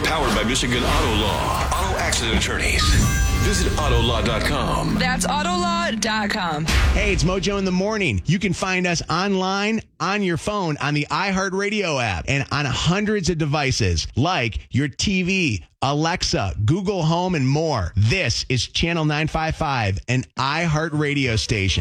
Powered by Michigan Auto Law. Auto accident attorneys. Visit autolaw.com. That's autolaw.com. Hey, it's Mojo in the Morning. You can find us online, on your phone, on the iHeartRadio app, and on hundreds of devices like your TV, Alexa, Google Home, and more. This is Channel 955, an iHeartRadio station.